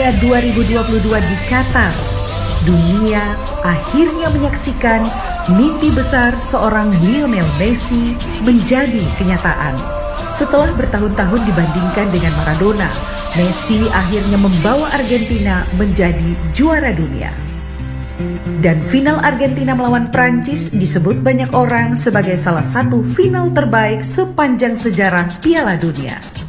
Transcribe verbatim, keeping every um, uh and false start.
Dunia dua ribu dua puluh dua di Qatar, dunia akhirnya menyaksikan mimpi besar seorang Lionel Messi menjadi kenyataan. Setelah bertahun-tahun dibandingkan dengan Maradona, Messi akhirnya membawa Argentina menjadi juara dunia. Dan final Argentina melawan Prancis disebut banyak orang sebagai salah satu final terbaik sepanjang sejarah Piala Dunia.